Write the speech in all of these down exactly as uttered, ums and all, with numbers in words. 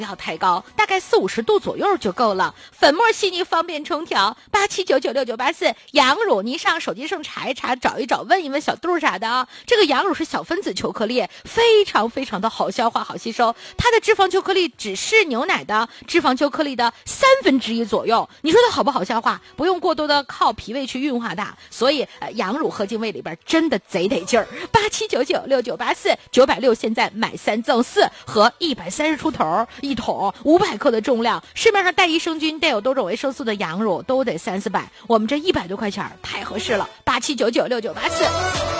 要太高，大概四五十度左右就够了。粉末细腻，方便冲调。八七九九六九八四，羊乳您上手机上查一查，找一找，问一问小杜啥的啊。这个羊乳是小分子球颗粒，非常非常的好消化、好吸收。它的脂肪球颗粒只是牛奶的脂肪球颗粒的三分之一左右。你说它好不好消化？不用过多的靠脾胃去运化它，所以、呃、羊乳喝进胃里边真的贼得劲儿。八七九九六九八四，九百六现在买三赠四，和一百三十出头。一桶五百克的重量，市面上带益生菌、带有多种维生素的羊乳都得三四百，我们这一百多块钱太合适了。八七九九六九八四，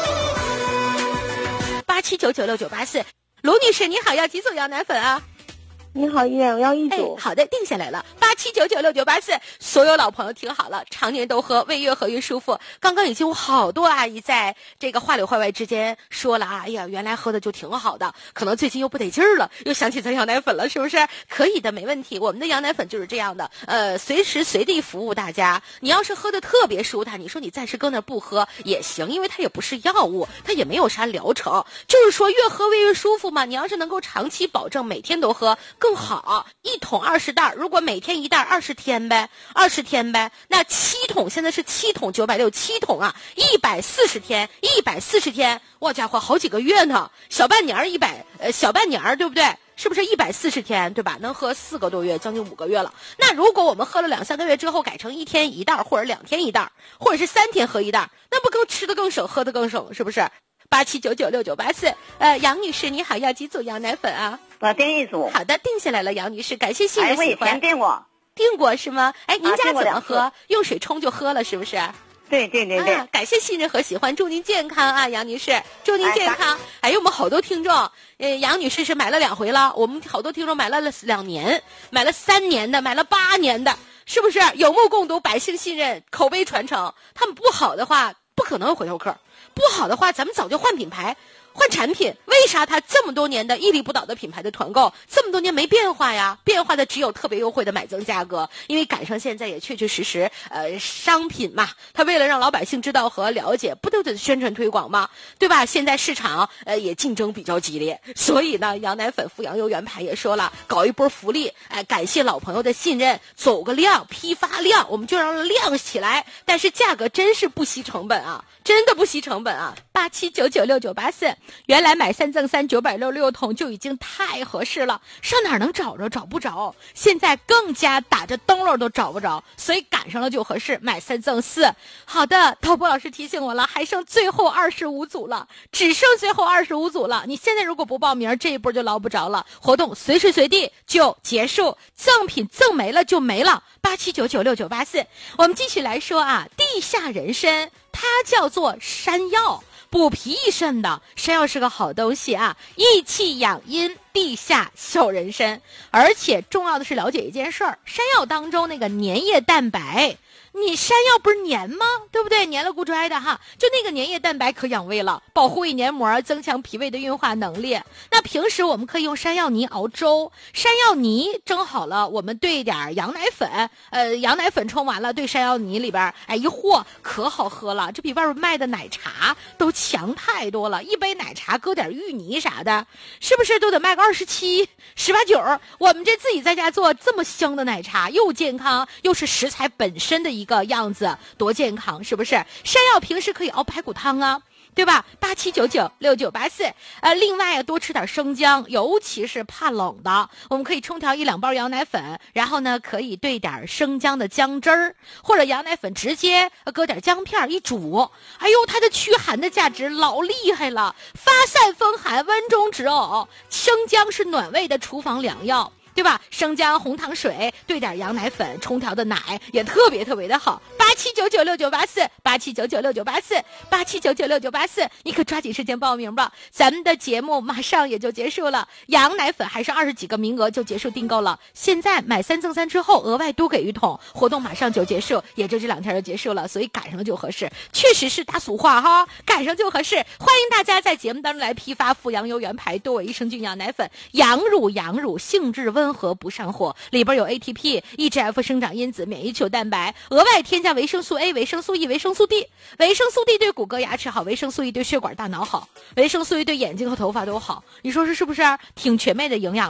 八七九九六九八四，卢女士你好，要几组羊奶粉啊？ 你好，医院，我要一组、 哎。好的，定下来了。八七九九六九八四，所有老朋友听好了，常年都喝，胃越喝越舒服。刚刚已经有好多阿姨在这个话里话外之间说了啊，哎呀，原来喝的就挺好的，可能最近又不得劲儿了，又想起咱羊奶粉了，是不是？可以的，没问题。我们的羊奶粉就是这样的，呃，随时随地服务大家。你要是喝的特别舒坦，你说你暂时搁那不喝也行，因为它也不是药物，它也没有啥疗程，就是说越喝胃越舒服嘛。你要是能够长期保证每天都喝更好，一桶二十袋，如果每天一袋二十天呗，二十天呗，那七桶现在是七桶九百六，七桶啊，一百四十天，一百四十天，哇家伙，好几个月呢，小半年一百，呃，小半年对不对？是不是一百四十天，对吧？能喝四个多月，将近五个月了。那如果我们喝了两三个月之后，改成一天一袋，或者两天一袋，或者是三天喝一袋，那不更吃的更省，喝的更省，是不是？八七九九六九八四，呃，杨女士你好，要几组羊奶粉啊？ 我订一组。 好的，定下来了，杨女士，感谢信任喜欢。 哎，我以前订过。 订过是吗？哎，您家怎么喝？ 啊、 用水冲就喝了，是不是？ 对对对对、 啊，感谢信任和喜欢，祝您健康啊，杨女士，祝您健康。哎呦，我们好多听众，呃，杨女士是买了两回了，我们好多听众买了两年，买了三年的，买了八年的，是不是？有目共睹，百姓信任，口碑传承。他们不好的话，不可能有回头客；不好的话，咱们早就换品牌。换产品，为啥它这么多年的屹立不倒的品牌的团购，这么多年没变化呀？变化的只有特别优惠的买增价格，因为赶上现在也确确实实，呃，商品嘛，它为了让老百姓知道和了解，不都得宣传推广吗？对吧？现在市场呃也竞争比较激烈，所以呢，羊奶粉富阳优原牌也说了，搞一波福利，哎、呃，感谢老朋友的信任，走个量，批发量，我们就让它量起来，但是价格真是不惜成本啊，真的不惜成本啊！八七九九六九八四。原来买三赠三九百六十六桶就已经太合适了，上哪儿能找着？找不着。现在更加打着灯笼都找不着，所以赶上了就合适，买三赠四。好的，陶波老师提醒我了，还剩最后二十五组了，只剩最后二十五组了。你现在如果不报名，这一波就捞不着了。活动随时随地就结束，赠品赠没了就没了。八七九九六九八四，我们继续来说啊，地下人参，它叫做山药。补脾益肾的山药是个好东西啊，益气养阴，地下小人参。而且重要的是了解一件事儿，山药当中那个粘液蛋白，你山药不是粘吗？对不对？粘了咕拽的哈，就那个粘液蛋白可养胃了，保护胃黏膜，增强脾胃的运化能力。那平时我们可以用山药泥熬粥，山药泥蒸好了，我们兑一点羊奶粉，呃，羊奶粉冲完了，兑山药泥里边，哎一和，可好喝了，这比外边卖的奶茶都强太多了。一杯奶茶搁点芋泥啥的，是不是都得卖个二十七、十八九？我们这自己在家做这么香的奶茶，又健康，又是食材本身的一个样子，多健康，是不是？山药平时可以熬排骨汤啊，对吧？八七九九六九八四，呃，另外啊，多吃点生姜，尤其是怕冷的，我们可以冲调一两包羊奶粉，然后呢，可以兑点生姜的姜汁儿，或者羊奶粉直接搁点姜片一煮，哎呦，它的驱寒的价值老厉害了，发散风寒，温中止呕，生姜是暖胃的厨房良药。对吧？生姜、红糖水兑点羊奶粉冲调的奶也特别特别的好。八七九九六九八四，八七九九六九八四，八七九九六九八四，你可抓紧时间报名吧！咱们的节目马上也就结束了，羊奶粉还是二十几个名额就结束订购了。现在买三赠三之后，额外多给一桶，活动马上就结束，也就这两天就结束了，所以赶上就合适。确实是大俗话哈，赶上就合适。欢迎大家在节目当中来批发富阳优原牌多维益生菌羊奶粉，羊乳羊乳性质温和不上火，里边有 A T P、E G F 生长因子、免疫球蛋白，额外添加维生素 A、维生素 E、维生素 D。维生素 D 对骨骼牙齿好，维生素 E 对血管大脑好，维生素 E 对眼睛和头发都好。你说是是不是挺全面的营养？